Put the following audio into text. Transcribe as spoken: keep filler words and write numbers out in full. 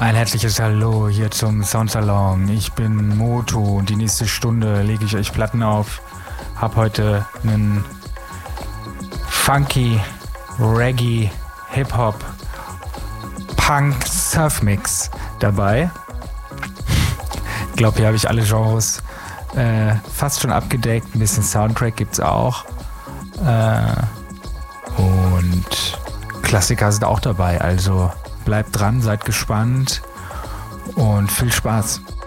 Ein herzliches Hallo hier zum Soundsalon. Ich bin Moto und die nächste Stunde lege ich euch Platten auf. Hab heute einen funky, Reggae, Hip-Hop, Punk, Surf-Mix dabei. Ich glaube, hier habe ich alle Genres äh, fast schon abgedeckt. Ein bisschen Soundtrack gibt's auch. Äh, und Klassiker sind auch dabei. Also bleibt dran, seid gespannt und viel Spaß.